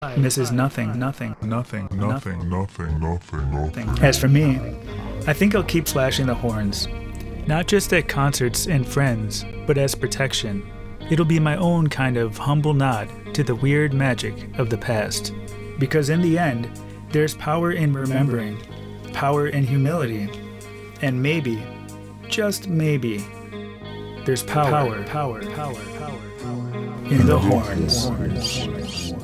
misses nothing. Nothing. As for me, I think I'll keep flashing the horns. Not just at concerts and friends, but as protection. It'll be my own kind of humble nod to the weird magic of the past. Because in the end, there's power in remembering, power in humility, and maybe, just maybe, there's power in the horns.